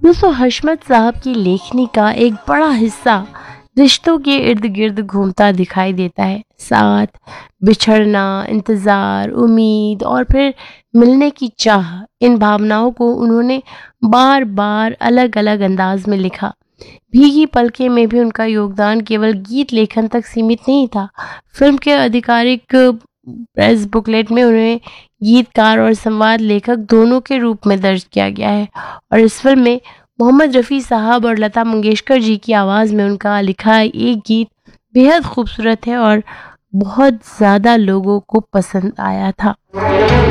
दोस्तों, हशमत साहब की लेखनी का एक बड़ा हिस्सा रिश्तों के इर्द गिर्द घूमता दिखाई देता है। साथ, बिछड़ना, इंतज़ार, उम्मीद और फिर मिलने की चाह, इन भावनाओं को उन्होंने बार बार अलग अलग अंदाज में लिखा। भीगी पलकें में भी उनका योगदान केवल गीत लेखन तक सीमित नहीं था। फिल्म के आधिकारिक प्रेस बुकलेट में उन्हें गीतकार और संवाद लेखक दोनों के रूप में दर्ज किया गया है, और इस फिल्म में मोहम्मद रफ़ी साहब और लता मंगेशकर जी की आवाज़ में उनका लिखा एक गीत बेहद खूबसूरत है और बहुत ज़्यादा लोगों को पसंद आया था।